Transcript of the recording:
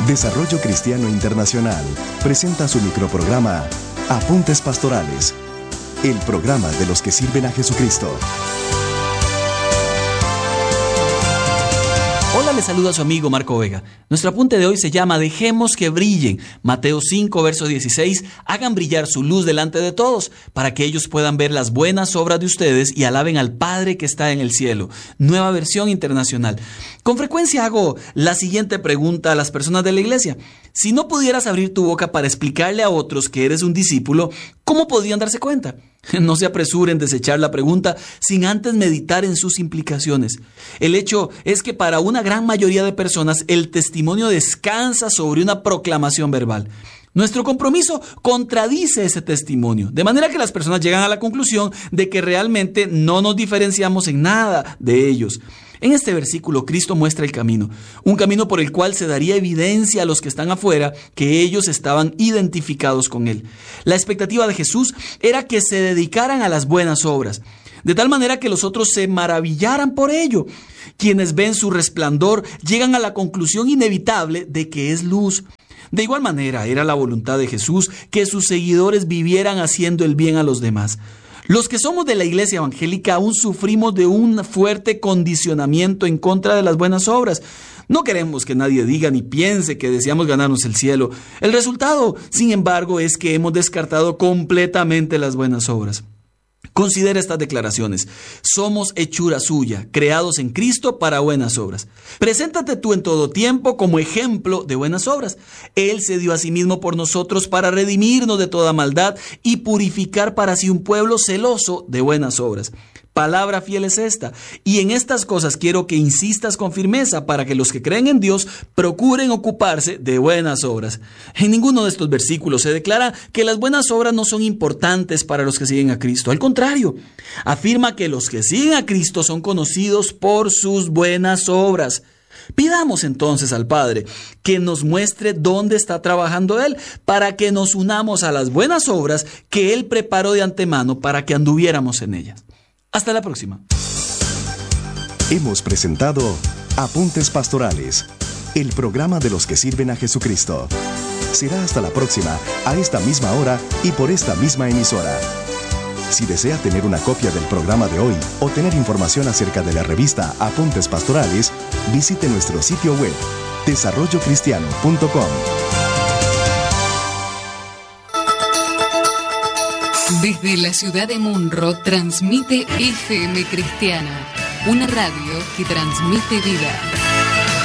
Desarrollo Cristiano Internacional presenta su microprograma Apuntes Pastorales, el programa de los que sirven a Jesucristo. Hola, les saluda su amigo Marco Vega. Nuestro apunte de hoy se llama Dejemos que brillen. Mateo 5, verso 16. Hagan brillar su luz delante de todos, para que ellos puedan ver las buenas obras de ustedes y alaben al Padre que está en el cielo. Nueva versión internacional. Con frecuencia hago la siguiente pregunta a las personas de la iglesia. Si no pudieras abrir tu boca para explicarle a otros que eres un discípulo, ¿cómo podrían darse cuenta? No se apresuren a desechar la pregunta sin antes meditar en sus implicaciones. El hecho es que para una gran mayoría de personas el testimonio descansa sobre una proclamación verbal. Nuestro compromiso contradice ese testimonio, de manera que las personas llegan a la conclusión de que realmente no nos diferenciamos en nada de ellos. En este versículo, Cristo muestra el camino, un camino por el cual se daría evidencia a los que están afuera que ellos estaban identificados con Él. La expectativa de Jesús era que se dedicaran a las buenas obras, de tal manera que los otros se maravillaran por ello. Quienes ven su resplandor llegan a la conclusión inevitable de que es luz. De igual manera, era la voluntad de Jesús que sus seguidores vivieran haciendo el bien a los demás. Los que somos de la iglesia evangélica aún sufrimos de un fuerte condicionamiento en contra de las buenas obras. No queremos que nadie diga ni piense que deseamos ganarnos el cielo. El resultado, sin embargo, es que hemos descartado completamente las buenas obras. Considera estas declaraciones. Somos hechura suya, creados en Cristo para buenas obras. Preséntate tú en todo tiempo como ejemplo de buenas obras. Él se dio a sí mismo por nosotros para redimirnos de toda maldad y purificar para sí un pueblo celoso de buenas obras. Palabra fiel es esta, y en estas cosas quiero que insistas con firmeza para que los que creen en Dios procuren ocuparse de buenas obras. En ninguno de estos versículos se declara que las buenas obras no son importantes para los que siguen a Cristo. Al contrario, afirma que los que siguen a Cristo son conocidos por sus buenas obras. Pidamos entonces al Padre que nos muestre dónde está trabajando Él para que nos unamos a las buenas obras que Él preparó de antemano para que anduviéramos en ellas. Hasta la próxima. Hemos presentado Apuntes Pastorales, el programa de los que sirven a Jesucristo. Será hasta la próxima, a esta misma hora y por esta misma emisora. Si desea tener una copia del programa de hoy o tener información acerca de la revista Apuntes Pastorales, visite nuestro sitio web, desarrollocristiano.com. Desde la ciudad de Munro transmite FM Cristiana, una radio que transmite vida.